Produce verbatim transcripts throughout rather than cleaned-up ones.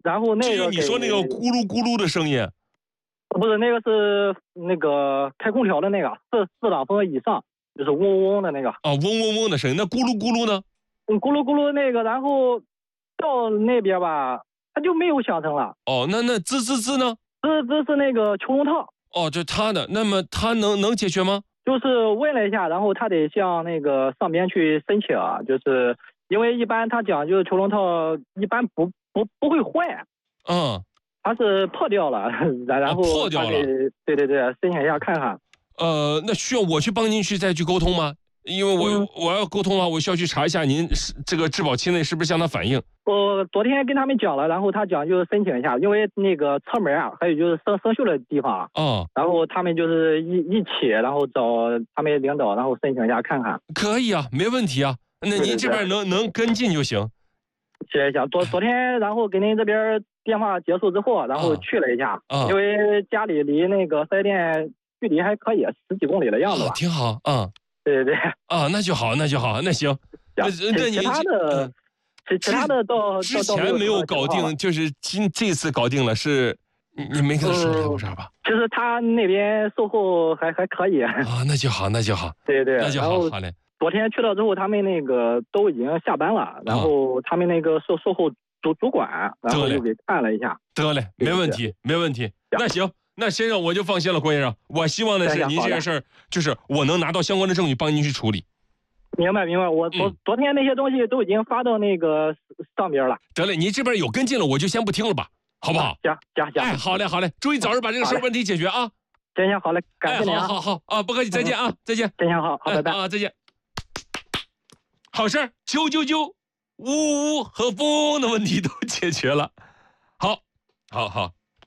然后那个就是你说那个咕噜咕噜的声音， 不是那个是那个开空调的那个四四档风以上，就是嗡嗡嗡的那个。 啊，嗡嗡嗡的声音。那咕噜咕噜呢？ 嗯，咕噜咕噜那个，然后到那边吧，它就没有响声了。 哦，那那滋滋滋呢？ 滋滋是那个求龙套。 哦，这它的，那么它能能解决吗？ 就是问了一下，然后他得向那个上边去申请啊，就是因为一般他讲就是求龙套一般不不不会坏， 嗯， 它是破掉了，然然后、 哦、破掉了， 对对对，申请一下看看。 呃，那需要我去帮您去再去沟通吗？因为我、嗯、我要沟通的话，我需要去查一下您这个质保期内是不是向他反映。 我昨天跟他们讲了，然后他讲就是申请一下，因为那个车门啊，还有就是生生锈的地方， 哦， 然后他们就是一一起，然后找他们领导，然后申请一下看看。 可以啊，没问题啊，那您这边能能跟进就行。 行行，昨昨天然后给您这边电话结束之后，然后去了一下， 啊、 因为家里离那个四 S 店距离还可以，十几公里的样子吧。 啊、挺好啊。 对对对。 啊，那就好，那就好，那行。那那你其他的，其其他的到之前没有搞定，就是今这次搞定了，是你你没跟他说过啥吧？ 其实他那边售后还还可以。 啊，那就好，那就好。 对对， 那就好，好嘞。 昨天去了之后，他们那个都已经下班了，然后他们那个售售后主主管，然后又给看了一下。 得嘞，没问题，没问题。那行。那先生我就放心了，郭先生。我希望的是您这件事儿，就是我能拿到相关的证据帮您去处理。 明白明白，我昨、嗯、昨天那些东西都已经发到那个上边了。 得嘞，您这边有跟进了，我就先不听了吧，好不好？ 行行行。 哎，好嘞好嘞，注意早日把这个事儿问题解决啊。 行行好嘞，感谢您、啊。 好好好啊，不客气，再见啊，嗯、再见。 行行好，好拜拜啊，再见。好事儿，啾啾啾，呜呜和嗡嗡的问题都解决了。好，好好。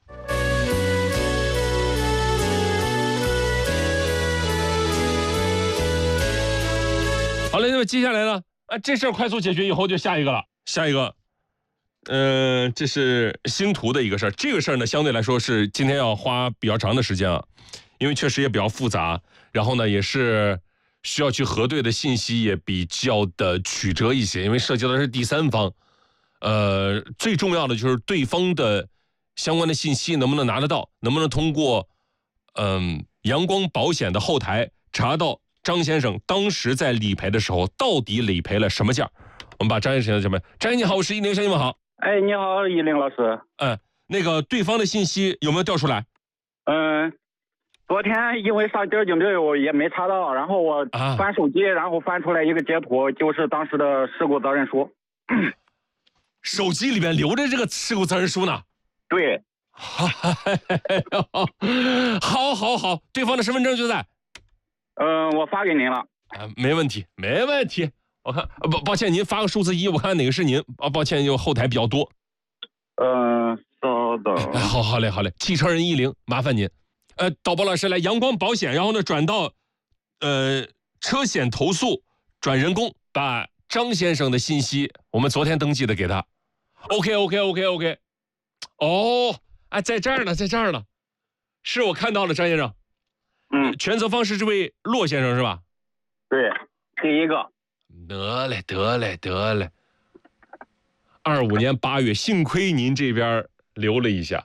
好了，那么接下来呢？啊，这事儿快速解决以后，就下一个了。下一个，嗯、呃，这是星图的一个事儿。这个事儿呢，相对来说是今天要花比较长的时间啊，因为确实也比较复杂，然后呢，也是需要去核对的信息也比较的曲折一些，因为涉及到的是第三方。呃，最重要的就是对方的相关的信息能不能拿得到，能不能通过嗯、呃、阳光保险的后台查到。张先生当时在理赔的时候，到底理赔了什么价？我们把张先生什么？张先生你好，我是一零，先生好。 哎，你好，一零老师。 嗯、呃，那个对方的信息有没有调出来？ 嗯，昨天因为上交警队我也没查到，然后我翻手机，啊、然后翻出来一个截图，就是当时的事故责任书。 手机里边留着这个事故责任书呢？ 对。 好好好，对方的身份证就在。 嗯、呃，我发给您了。 啊，没问题，没问题。我看，抱抱歉，您发个数字一，我看哪个是您。啊，抱歉，有后台比较多。 嗯、呃，稍等。 哎，好好嘞，好嘞。汽车人一零，麻烦您。呃，导播老师来阳光保险，然后呢转到，呃，车险投诉，转人工，把张先生的信息，我们昨天登记的给他。OK OK OK OK。哦，哎，在这儿呢，在这儿呢，是我看到了，张先生。 嗯， 全责方是这位骆先生是吧？ 对，第一个。 得嘞，得嘞，得嘞。二五年八月，幸亏您这边留了一下。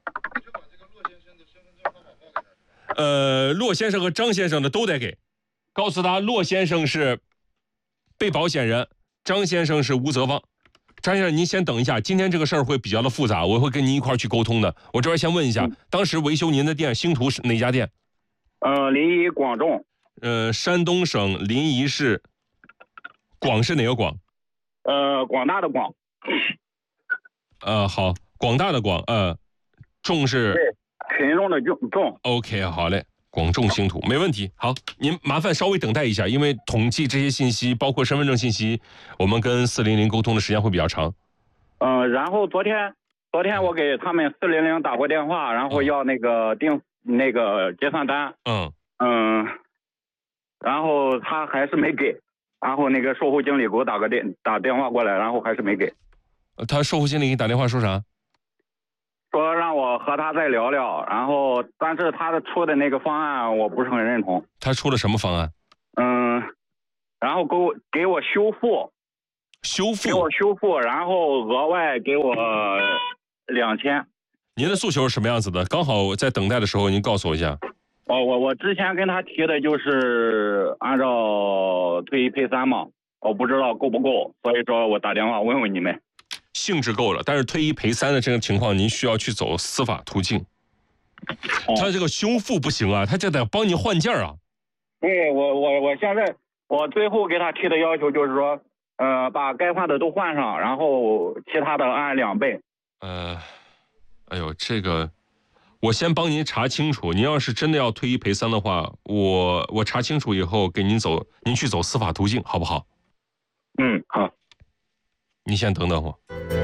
呃，骆先生和张先生的都得给，告诉他骆先生是被保险人，张先生是无责方。张先生，您先等一下，今天这个事儿会比较的复杂，我会跟您一块儿去沟通的。我这边先问一下，嗯、当时维修您的店星图是哪家店？ 呃，临沂广众。 呃，山东省临沂市。广是哪个广？ 呃，广大的广。 呃，好，广大的广，呃，众是对，群众的众众。 OK， 好嘞，广众星图没问题。好，您麻烦稍微等待一下，因为统计这些信息，包括身份证信息，我们跟四零零沟通的时间会比较长。 嗯、呃，然后昨天，昨天我给他们四零零打过电话，然后要那个订、嗯、那个结算单。 嗯嗯，然后他还是没给。然后那个售后经理给我打个电打电话过来，然后还是没给。 他售后经理给你打电话说啥？ 说让我和他再聊聊，然后但是他的出的那个方案我不是很认同。 他出了什么方案？ 嗯，然后给我给我修复， 修复， 给我修复，然后额外给我两千。 您的诉求是什么样子的？刚好在等待的时候，您告诉我一下。 哦，我我之前跟他提的就是按照退一赔三嘛，我不知道够不够，所以说我打电话问问你们。 性质够了，但是退一赔三的这个情况，您需要去走司法途径。哦、他这个修复不行啊，他就得帮您换件啊。 对，我我我现在我最后给他提的要求就是说，呃，把该换的都换上，然后其他的按两倍。 呃，哎呦，这个我先帮您查清楚。您要是真的要退一赔三的话，我我查清楚以后给您走，您去走司法途径，好不好？ 嗯，好。 你先等等我。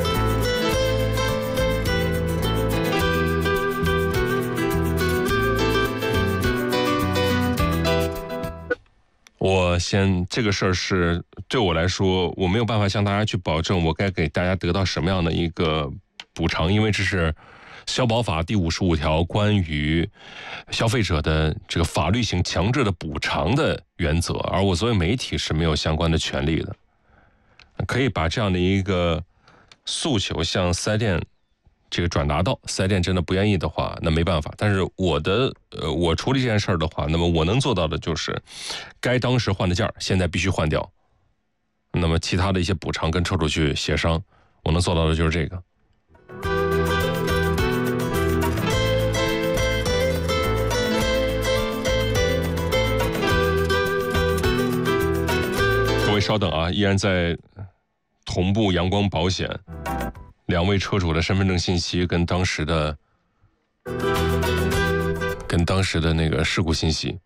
我先这个事儿是对我来说，我没有办法向大家去保证我该给大家得到什么样的一个补偿，因为这是消保法第五十五条关于消费者的这个法律性强制的补偿的原则，而我作为媒体是没有相关的权利的。可以把这样的一个诉求向四 S 店这个转达到，四 S 店真的不愿意的话，那没办法。但是我的呃，我处理这件事儿的话，那么我能做到的就是，该当时换的件儿现在必须换掉。那么其他的一些补偿跟车主去协商，我能做到的就是这个。各位稍等啊，依然在同步阳光保险两位车主的身份证信息跟当时的跟当时的那个事故信息。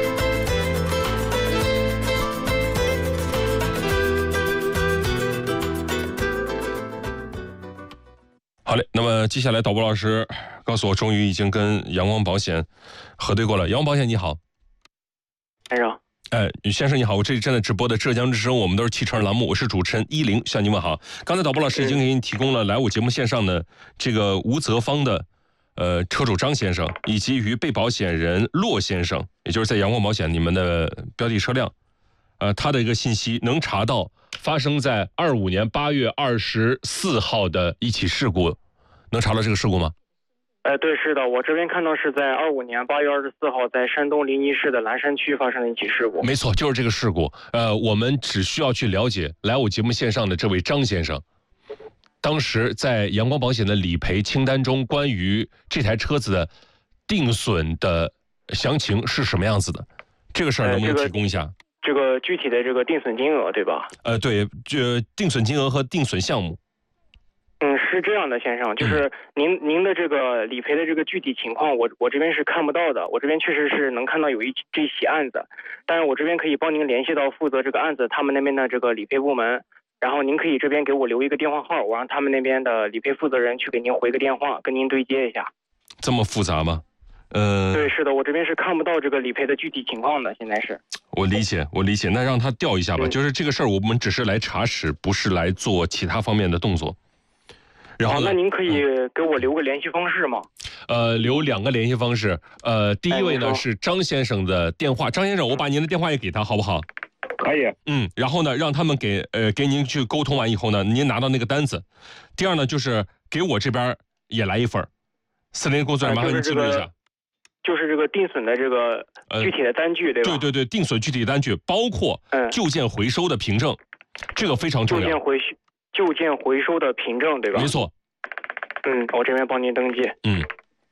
好嘞，那么接下来导播老师告诉我，终于已经跟阳光保险核对过了。阳光保险你好。 先生。 哎，先生你好，我这里正在直播的浙江之声，我们都是汽车栏目，我是主持人依林，向您问好。刚才导播老师已经给您提供了来我节目线上的这个无责方的呃车主张先生，以及与被保险人骆先生，也就是在阳光保险你们的标的车辆，呃，他的一个信息能查到发生在二五年八月二十四号的一起事故，能查到这个事故吗？ 呃，对，是的，我这边看到是在二五年八月二十四号，在山东临沂市的蓝山区发生了一起事故。 没错，就是这个事故。呃，我们只需要去了解来我节目线上的这位张先生，当时在阳光保险的理赔清单中，关于这台车子的定损的详情是什么样子的？这个事儿能不能提供一下？呃这个、这个具体的这个定损金额，对吧？ 呃，对，这定损金额和定损项目。 嗯，是这样的，先生，就是您、嗯、您的这个理赔的这个具体情况，我我这边是看不到的。我这边确实是能看到有一这一起案子，但是我这边可以帮您联系到负责这个案子他们那边的这个理赔部门，然后您可以这边给我留一个电话号，我让他们那边的理赔负责人去给您回个电话，跟您对接一下。 这么复杂吗？呃， 对，是的，我这边是看不到这个理赔的具体情况的，现在是。 我理解，我理解，那让他调一下吧。嗯、就是这个事儿，我们只是来查实，不是来做其他方面的动作。然后、 哦、那您可以给我留个联系方式吗？ 呃，留两个联系方式。呃，第一位呢、哎、是张先生的电话，张先生，我把您的电话也给他，好不好？ 可以。 嗯，然后呢，让他们给呃给您去沟通完以后呢，您拿到那个单子。第二呢，就是给我这边也来一份。四零工作人员，麻烦您记录一下。 就是这个定损的这个具体的单据，对吧？ 对对对，定损具体的单据包括旧件回收的凭证，这个非常重要。 旧件回收。旧件回收的凭证，对吧？ 没错。 嗯，我这边帮您登记。 嗯。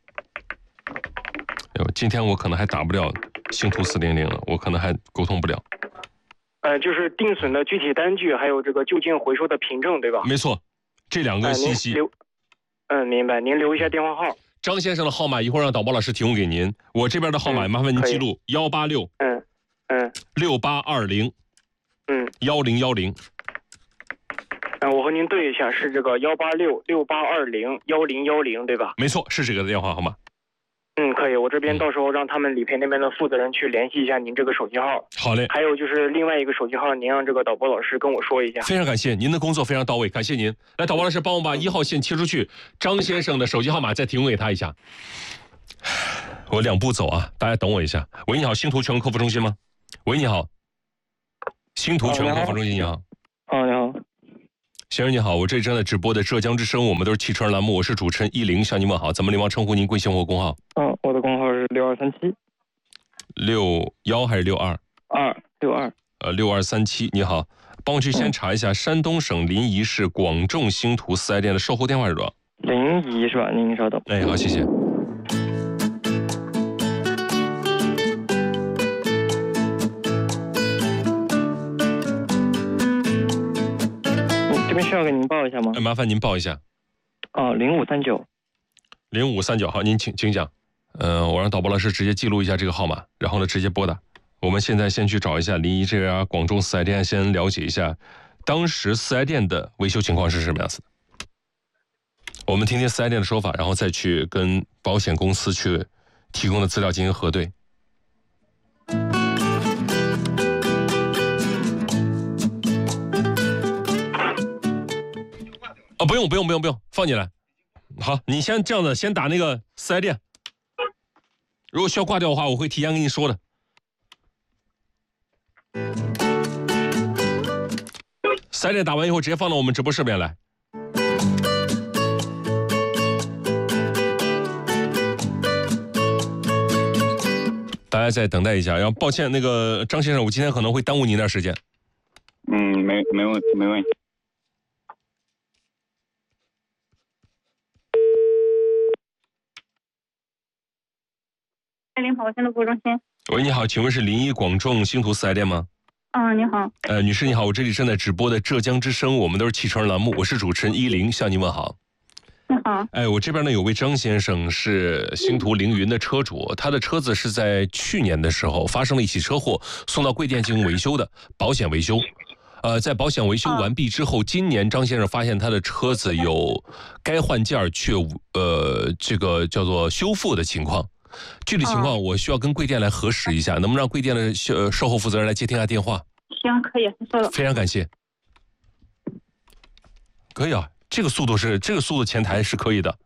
哟，今天我可能还打不了星途四零零了，我可能还沟通不了。 呃，就是定损的具体单据，还有这个旧件回收的凭证，对吧？ 没错，这两个信息。 留嗯，明白。您留一下电话号。 张先生的号码一会儿让导播老师提供给您，我这边的号码、嗯、麻烦您记录幺八六嗯嗯六八二零嗯幺零幺零。 嗯，我和您对一下，是这个幺八六六八二零幺零幺零，对吧？ 没错，是这个电话号码。 嗯，可以，我这边到时候让他们理赔那边的负责人去联系一下您这个手机号。 好嘞。 还有就是另外一个手机号，您让这个导播老师跟我说一下。 非常感谢您的工作非常到位，感谢您。来，导播老师帮我把一号线切出去，张先生的手机号码再提供给他一下。我两步走啊，大家等我一下。喂，你好，星途全国客服中心吗？喂，你好，星途全国客服中心，你好。 哦，你好。 先生你好，我这里正在直播的浙江之声，我们都是汽车人栏目，我是主持人依林，向您问好。怎么礼貌称呼您贵姓或工号？ 嗯，我的工号是六二三七。 六幺还是六二？ 二六二。 呃，六二三七，你好，帮我去先查一下、嗯、山东省临沂市广众星途四 S 店的售后电话是多少？ 临沂是吧？您稍等。 哎，好，谢谢。 这边需要给您报一下吗？ 哎，麻烦您报一下。 哦，零五三九。 零五三九，好，您请请讲。嗯、呃，我让导播老师直接记录一下这个号码，然后呢直接拨打。我们现在先去找一下临沂这家广众四 S 店，先了解一下当时四 S 店的维修情况是什么样子的。我们听听四 S 店的说法，然后再去跟保险公司去提供的资料进行核对。哦，不用不用不用不用，放进来。好，你先这样子，先打那个四 S 店。如果需要挂掉的话，我会提前跟你说的。四 S 店打完以后，直接放到我们直播室里面来。大家再等待一下，然后抱歉，那个张先生，我今天可能会耽误您点时间。 嗯，没没问题，没问题。 临保险的服务中心。 喂，你好，请问是临沂广众星途四 S 店吗？ 嗯，你好。 呃，女士你好，我这里正在直播的浙江之声，我们都是汽车人栏目，我是主持人依林，向您问好。 你好。 哎，我这边呢有位张先生是星途凌云的车主，他的车子是在去年的时候发生了一起车祸，送到贵店进行维修的，保险维修。呃，在保险维修完毕之后，今年张先生发现他的车子有该换件却呃这个叫做修复的情况。具体情况我需要跟贵店来核实一下，能不能让贵店的售售后负责人来接听下电话？ 行，可以，收了。 非常感谢。可以啊，这个速度是这个速度前台是可以的。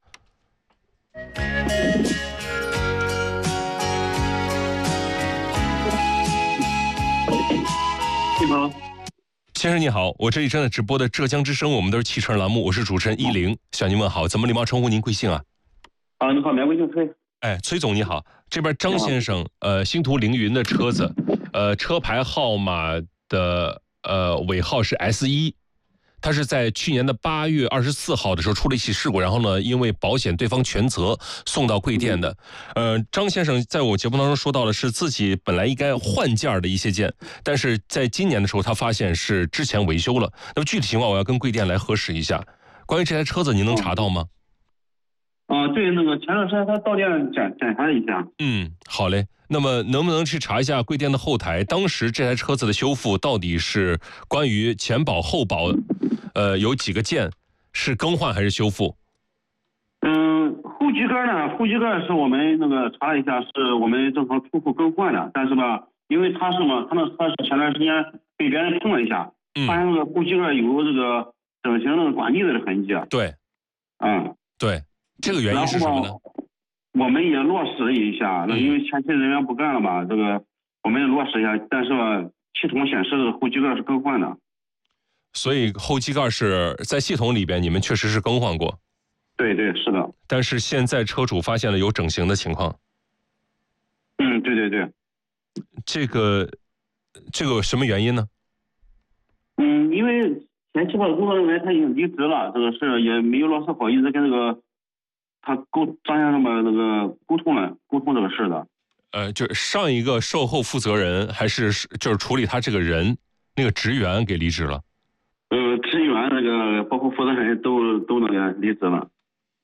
你好， 先生你好，我这里正在直播的浙江之声，我们都是汽车栏目，我是主持人依林，向您问好。怎么礼貌称呼您贵姓啊？ 啊，你好，免贵姓崔。 哎，崔总你好，这边张先生，呃，星途凌云的车子，呃，车牌号码的呃尾号是 S 一，他是在去年的八月二十四号的时候出了一起事故，然后呢，因为保险对方全责送到贵店的。呃，张先生在我节目当中说到的是自己本来应该换件的一些件，但是在今年的时候他发现是之前维修了。那么具体情况我要跟贵店来核实一下。关于这台车子，您能查到吗？ 啊，对，那个前段时间他到店检检查了一下。 嗯，好嘞。那么能不能去查一下贵店的后台，当时这台车子的修复到底是关于前保后保，呃，有几个件是更换还是修复？ 嗯，后机盖呢？后机盖是我们那个查了一下，是我们正常出库更换的，但是吧，因为他是嘛，他那车是前段时间被别人碰了一下， 嗯、 发现那个后机盖有这个整形那个刮腻子的痕迹。 对， 嗯， 对。这个原因是什么呢？ 我们也落实了一下，那、嗯、因为前期人员不干了嘛，这个我们也落实一下，但是吧，系统显示的后机盖是更换的。 所以后机盖是在系统里边，你们确实是更换过。 对对，是的。 但是现在车主发现了有整形的情况。 嗯，对对对。 这个这个什么原因呢？ 嗯，因为前期吧，工作人员他已经离职了，这个事也没有老是好意思跟这个。他沟张先生吧，那个沟通了，沟通这个事的。 呃，就是上一个售后负责人还是就是处理他这个人那个职员给离职了。 呃，职员那个包括负责人都都那个离职了。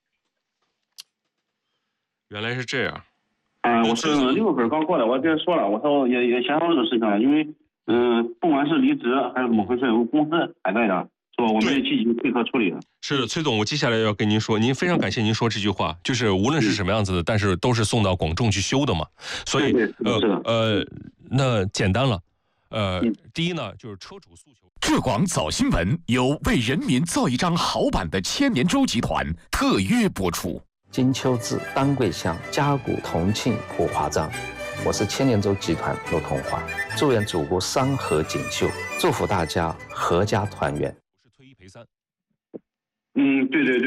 原来是这样。 啊、呃，我是六月份刚过来，我跟他说了，我说也也协商这个事情了，因为嗯、呃，不管是离职还是怎么回事，有公司还在的。是吧？我们也积极配合处理。是的，崔总，我接下来要跟您说，您非常感谢您说这句话，就是无论是什么样子的，但是都是送到广众去修的嘛。所以呃呃，那简单了，呃，第一呢就是车主诉求。 浙广早新闻由为人民造一张好版的千年舟集团特约播出。 金秋至，丹桂乡，嘉谷同庆普华藏。我是千年舟集团陆同华，祝愿祖国山河锦绣，祝福大家阖家团圆。 赔三。 嗯，对对对。